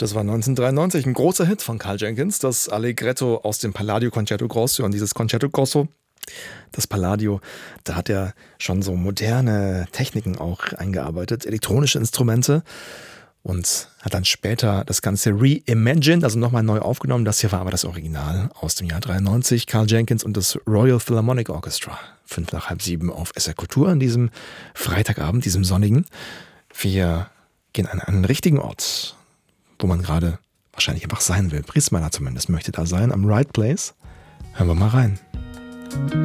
Das war 1993 ein großer Hit von Karl Jenkins, das Allegretto aus dem Palladio Concerto Grosso. Und dieses Concerto Grosso, das Palladio, da hat er schon so moderne Techniken auch eingearbeitet, elektronische Instrumente, und hat dann später das Ganze reimagined, also nochmal neu aufgenommen. Das hier war aber das Original aus dem Jahr 93. Karl Jenkins und das Royal Philharmonic Orchestra. 5 nach halb 7 auf SR Kultur an diesem Freitagabend, diesem sonnigen. Wir gehen an einen richtigen Ort, wo man gerade wahrscheinlich einfach sein will. Priestmeier zumindest möchte da sein, am Right Place. Hören wir mal rein.